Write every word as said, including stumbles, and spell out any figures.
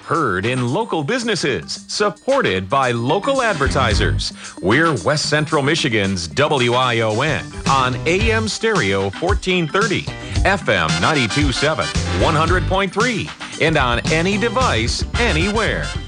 Heard in local businesses, supported by local advertisers. We're West Central Michigan's W I O N on A M Stereo fourteen thirty, F M ninety-two point seven, one hundred point three, and on any device, anywhere.